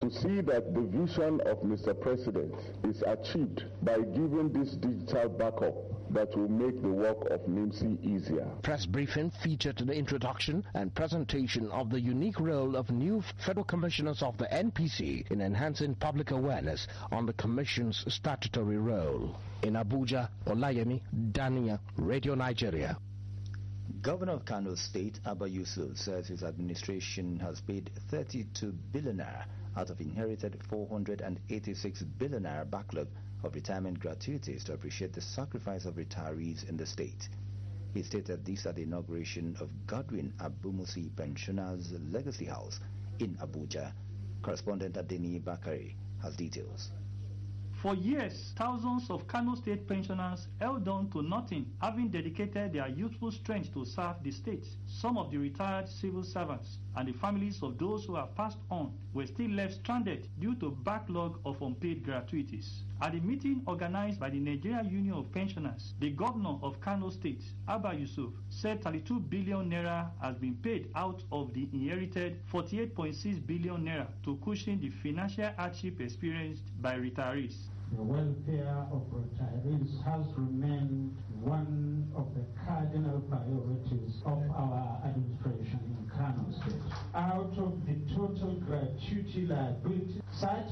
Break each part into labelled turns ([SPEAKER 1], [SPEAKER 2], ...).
[SPEAKER 1] to see that the vision of Mr. President is achieved by giving this digital backup that will make the work of NIMC easier.
[SPEAKER 2] Press briefing featured the introduction and presentation of the unique role of new federal commissioners of the NPC in enhancing public awareness on the Commission's statutory role. In Abuja, Olayemi Dania, Radio Nigeria.
[SPEAKER 3] Governor of Kano State, Abba Yusuf, says his administration has paid 32 billion naira out of inherited 486 billion naira backlog of retirement gratuities to appreciate the sacrifice of retirees in the state. He stated this at the inauguration of Godwin Abumusi Pensioners Legacy House in Abuja. Correspondent Adeni Bakari has details.
[SPEAKER 4] For years, thousands of Kano State pensioners held on to nothing, having dedicated their youthful strength to serve the state. Some of the retired civil servants and the families of those who have passed on were still left stranded due to backlog of unpaid gratuities. At a meeting organized by the Nigeria Union of Pensioners, the governor of Kano State, Abba Yusuf, said 32 billion naira has been paid out of the inherited 48.6 billion naira to cushion the financial hardship experienced by retirees.
[SPEAKER 5] The welfare of retirees has remained one of the cardinal priorities of our administration in Kano State. Out of the total gratuity liability,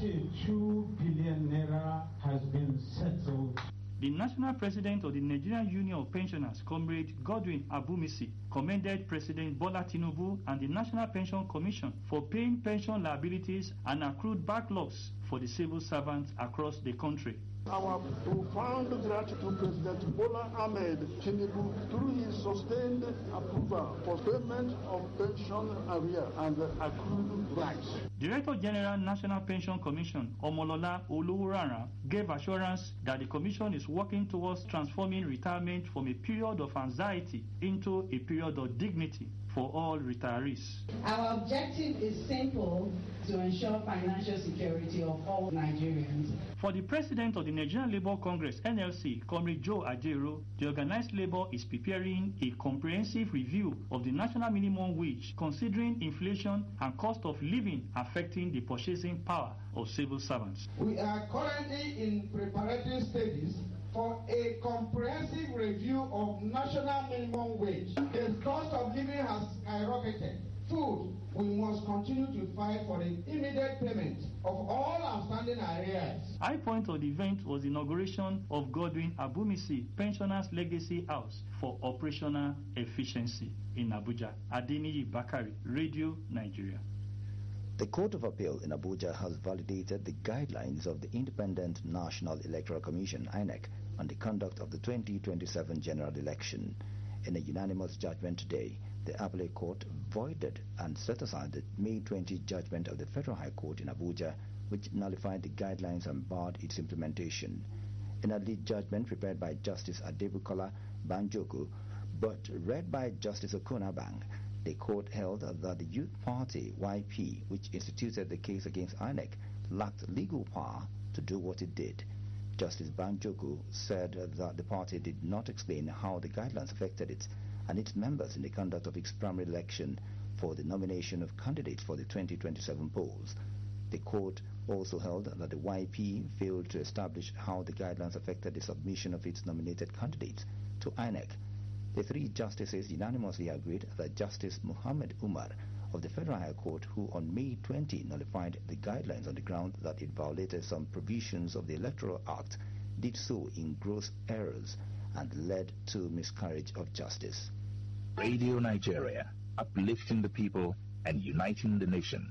[SPEAKER 5] 32 billion naira has been settled.
[SPEAKER 4] The national president of the Nigerian Union of Pensioners, Comrade Godwin Abumisi, commended President Bola Tinubu and the National Pension Commission for paying pension liabilities and accrued backlogs for the civil servants across the country.
[SPEAKER 6] Our profound gratitude to President Bola Ahmed Tinubu through his sustained approval for payment of pension arrears and accrued rights.
[SPEAKER 4] Director General National Pension Commission Omolola Oluwurara gave assurance that the Commission is working towards transforming retirement from a period of anxiety into a period of dignity for all retirees.
[SPEAKER 7] Our objective is simple: to ensure financial security of all Nigerians.
[SPEAKER 4] For the President of the Nigerian Labour Congress, NLC, Comrade Joe Ajero, the organized labour is preparing a comprehensive review of the national minimum wage, considering inflation and cost of living affecting the purchasing power of civil servants.
[SPEAKER 8] We are currently in preparatory stages for a comprehensive review of national minimum wage. The cost of living has skyrocketed. Food, we must continue to fight for the immediate payment of all outstanding arrears.
[SPEAKER 4] High point of the event was the inauguration of Godwin Abumisi Pensioners Legacy House for operational efficiency in Abuja. Adeniyi Bakari, Radio Nigeria.
[SPEAKER 3] The Court of Appeal in Abuja has validated the guidelines of the Independent National Electoral Commission, INEC, on the conduct of the 2027 general election. In a unanimous judgment today, the Appellate Court voided and set aside the May 20 judgment of the Federal High Court in Abuja, which nullified the guidelines and barred its implementation. In a lead judgment prepared by Justice Adebukola Banjoku, but read by Justice Okunabang, the court held that the Youth Party, YP, which instituted the case against INEC, lacked legal power to do what it did. Justice Banjoku said that the party did not explain how the guidelines affected it and its members in the conduct of its primary election for the nomination of candidates for the 2027 polls. The court also held that the YP failed to establish how the guidelines affected the submission of its nominated candidates to INEC. The three justices unanimously agreed that Justice Muhammad Umar of the Federal High Court, who on May 20 nullified the guidelines on the ground that it violated some provisions of the Electoral Act, did so in gross errors and led to miscarriage of justice.
[SPEAKER 9] Radio Nigeria, uplifting the people and uniting the nation.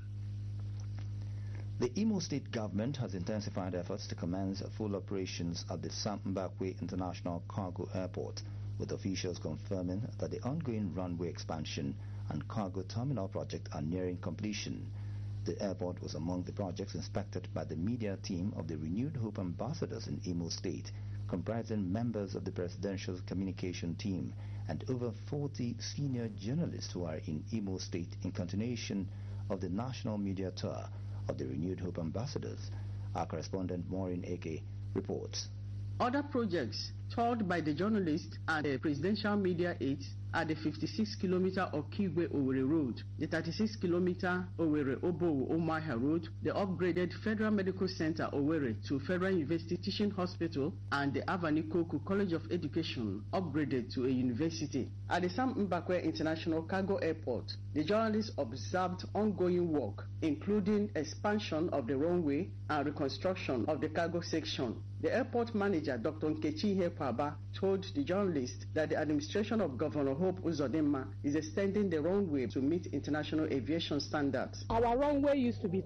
[SPEAKER 3] The Imo State government has intensified efforts to commence full operations at the Sam Mbakwe International Cargo Airport, with officials confirming that the ongoing runway expansion and cargo terminal project are nearing completion. The airport was among the projects inspected by the media team of the Renewed Hope Ambassadors in Imo State, comprising members of the Presidential Communication Team and over 40 senior journalists who are in Imo State in continuation of the national media tour of the Renewed Hope Ambassadors. Our correspondent Maureen Eke reports.
[SPEAKER 10] Other projects toured by the journalists and the presidential media aides at the 56-kilometer Okigwe-Owerri Road, the 36-kilometer Owerri-Obowo-Umuahia Road, the upgraded Federal Medical Center Owerri to Federal University Teaching Hospital, and the Avanikoku College of Education upgraded to a university. At the Sam Mbakwe International Cargo Airport, the journalists observed ongoing work, including expansion of the runway and reconstruction of the cargo section. The airport manager, Dr. Nkechi Ihepaba, told the journalists that the administration of Governor Hope Uzodinma is extending the runway to meet international aviation standards.
[SPEAKER 11] Our runway used to be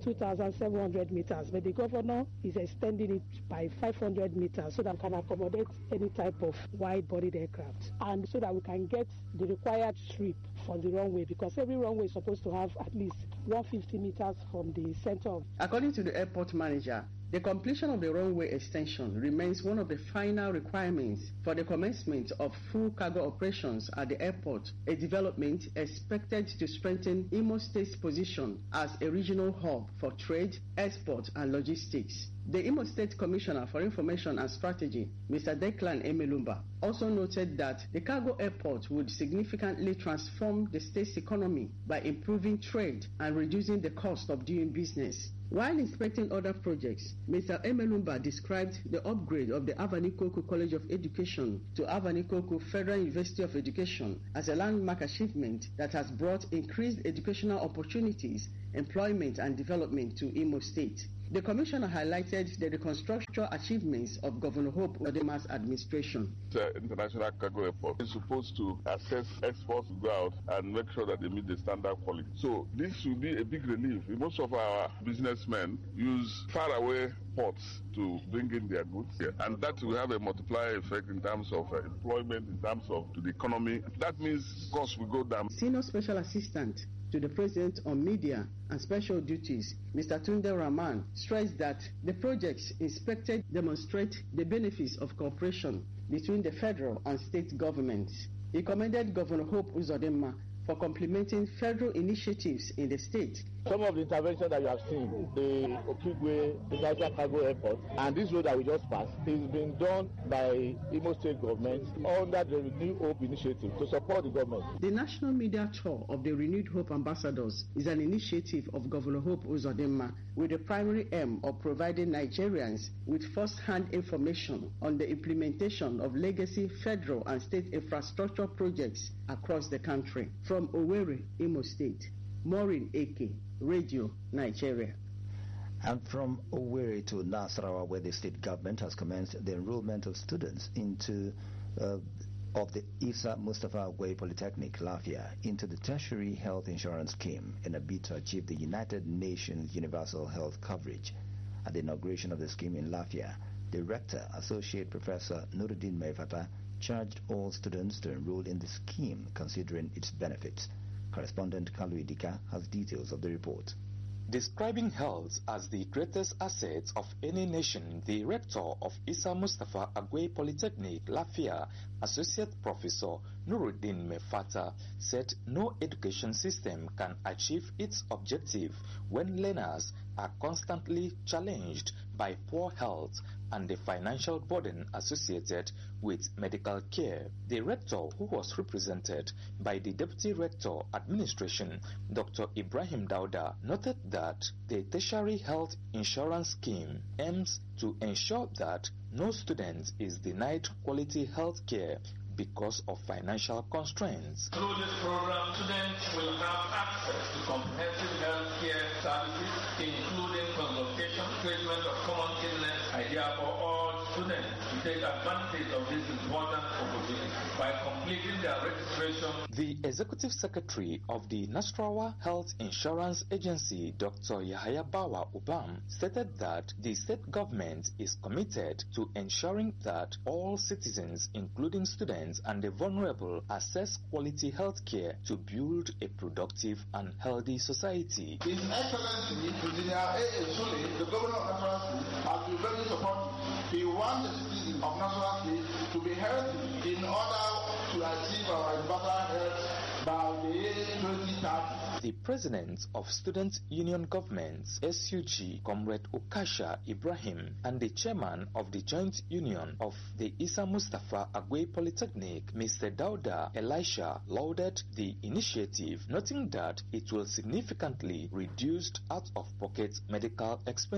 [SPEAKER 11] 2,700 meters, but the governor is extending it by 500 meters so that we can accommodate any type of wide-bodied aircraft, and so that we can get the required strip for the runway, because every runway is supposed to have at least 150 meters from the center of.
[SPEAKER 10] According to the airport manager, the completion of the runway extension remains one of the final requirements for the commencement of full cargo operations at the airport, a development expected to strengthen Imo State's position as a regional hub for trade, export, and logistics. The Imo State Commissioner for Information and Strategy, Mr. Declan Emelumba, also noted that the cargo airport would significantly transform the state's economy by improving trade and reducing the cost of doing business. While inspecting other projects, Mr. Emelumba described the upgrade of the Avanikoku College of Education to Avanikoku Federal University of Education as a landmark achievement that has brought increased educational opportunities, employment, and development to Imo State. The Commissioner highlighted the reconstruction achievements of Governor Hope Uzodinma's administration.
[SPEAKER 1] The International Cargo Airport is supposed to assess exports to go out and make sure that they meet the standard quality. So this will be a big relief. Most of our businessmen use faraway ports to bring in their goods here, and that will have a multiplier effect in terms of employment, in terms of the economy. That means costs will go down.
[SPEAKER 10] Senior Special Assistant to the President on Media and Special Duties, Mr. Tunde Rahman, stressed that the projects inspected demonstrate the benefits of cooperation between the federal and state governments. He commended Governor Hope Uzodinma for complementing federal initiatives in the state.
[SPEAKER 12] Some of the interventions that you have seen, the Okigwe International Cargo Airport, and this road that we just passed, is being done by Imo State government under the Renewed Hope initiative to support the government.
[SPEAKER 10] The national media tour of the Renewed Hope Ambassadors is an initiative of Governor Hope Uzodinma with the primary aim of providing Nigerians with first-hand information on the implementation of legacy federal and state infrastructure projects across the country. From Owerri, Imo State, Maureen Eke, Radio Nigeria.
[SPEAKER 3] And from Owerri to Nasarawa, where the state government has commenced the enrollment of students into of the Isa Mustafa Agwai Polytechnic, Lafia, into the tertiary health insurance scheme in a bid to achieve the United Nations universal health coverage. At the inauguration of the scheme in Lafia, the rector, Associate Professor Nuruddin Maifata, charged all students to enroll in the scheme considering its benefits. Correspondent Kalu Idika has details of the report.
[SPEAKER 13] Describing health as the greatest asset of any nation, the rector of Isa Mustafa Agwai Polytechnic, Lafia, Associate Professor Nuruddin Maifata, said no education system can achieve its objective when learners are constantly challenged by poor health and the financial burden associated with medical care. The rector, who was represented by the Deputy Rector Administration, Dr. Ibrahim Dauda, noted that the tertiary health insurance scheme aims to ensure that no student is denied quality health care because of financial constraints.
[SPEAKER 14] Through this program, students will have access to comprehensive health care services, including consultation, treatment of common illness, idea for all students to take advantage of this important opportunity by completing their registration.
[SPEAKER 13] The Executive Secretary of the Nasarawa Health Insurance Agency, Dr. Yahaya Bawa Ubam, stated that the state government is committed to ensuring that all citizens, including students and the vulnerable, access quality health care to build a productive and healthy society.
[SPEAKER 8] His Excellency, Engineer A.A. Sule, the Governor of Nasarawa State, has been very supportive. He wants the citizens of Nasarawa State to be healthy in order to achieve our universal health
[SPEAKER 14] by the year 2030.
[SPEAKER 13] The president of Student Union Governments, SUG, Comrade Okasha Ibrahim, and the chairman of the Joint Union of the Isa Mustafa Agwe Polytechnic, Mr. Dauda Elisha, lauded the initiative, noting that it will significantly reduce out-of-pocket medical expenses.